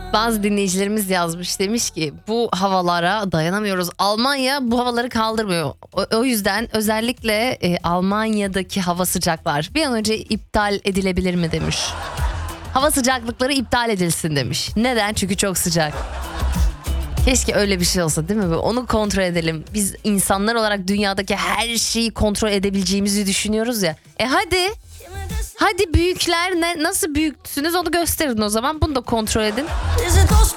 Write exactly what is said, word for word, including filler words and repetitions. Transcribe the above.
Bazı dinleyicilerimiz yazmış, demiş ki bu havalara dayanamıyoruz. Almanya bu havaları kaldırmıyor. O, o yüzden özellikle e, Almanya'daki hava sıcaklar bir an önce iptal edilebilir mi demiş. Hava sıcaklıkları iptal edilsin demiş. Neden? Çünkü çok sıcak. Keşke öyle bir şey olsa, değil mi? Onu kontrol edelim. Biz insanlar olarak dünyadaki her şeyi kontrol edebileceğimizi düşünüyoruz ya. E hadi. Hadi büyükler ne, nasıl büyüksünüz onu gösterin o zaman. Bunu da kontrol edin.